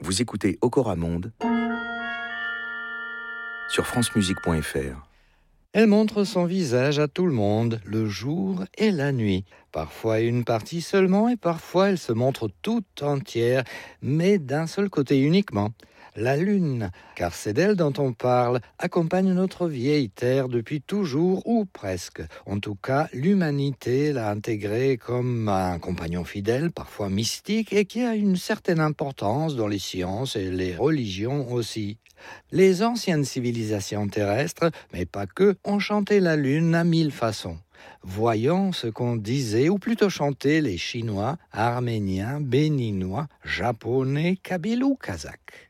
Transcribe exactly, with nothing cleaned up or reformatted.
Vous écoutez Okora Monde sur francemusique point f r. Elle montre son visage à tout le monde, le jour et la nuit. Parfois une partie seulement et parfois elle se montre toute entière, mais d'un seul côté uniquement. La lune, car c'est d'elle dont on parle, accompagne notre vieille terre depuis toujours ou presque. En tout cas, l'humanité l'a intégrée comme un compagnon fidèle, parfois mystique, et qui a une certaine importance dans les sciences et les religions aussi. Les anciennes civilisations terrestres, mais pas que, ont chanté la lune à mille façons. Voyons ce qu'on disait, ou plutôt chantaient les Chinois, Arméniens, Béninois, Japonais, Kabyles ou Kazakhs.